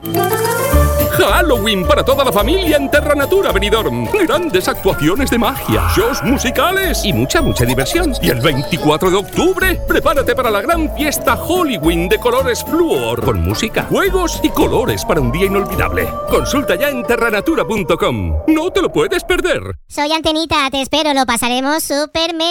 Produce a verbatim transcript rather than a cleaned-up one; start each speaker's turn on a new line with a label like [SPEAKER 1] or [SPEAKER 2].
[SPEAKER 1] Halloween para toda la familia en Terra Natura Benidorm. Grandes actuaciones de magia, shows musicales y mucha, mucha diversión. Y el veinticuatro de octubre, prepárate para la gran fiesta Halloween de colores Fluor, con música, juegos y colores para un día inolvidable. Consulta ya en terra natura punto com. No te lo puedes perder.
[SPEAKER 2] Soy Antenita, te espero, lo pasaremos súper mega.